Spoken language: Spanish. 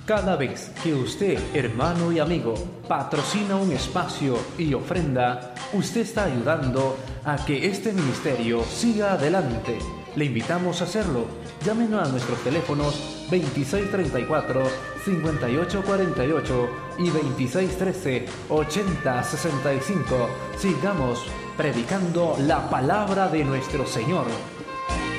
Cada vez que usted, hermano y amigo, patrocina un espacio y ofrenda, usted está ayudando a que este ministerio siga adelante. Le invitamos a hacerlo. Llámenos a nuestros teléfonos 2634-5848 y 2613-8065. Sigamos predicando la palabra de nuestro Señor.